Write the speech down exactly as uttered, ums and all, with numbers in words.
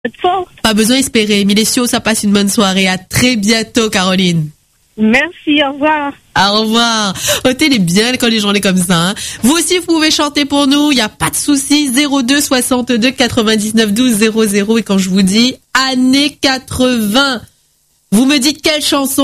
Fort. Pas besoin d'espérer. Milesio, ça passe une bonne soirée. À très bientôt, Caroline. Merci, au revoir. Au revoir. Oh, t'es bien quand les journées comme ça. Hein. Vous aussi, vous pouvez chanter pour nous. Il n'y a pas de souci. zéro deux soixante-deux quatre-vingt-dix-neuf douze zéro zéro. Et quand je vous dis années quatre-vingts, vous me dites quelle chanson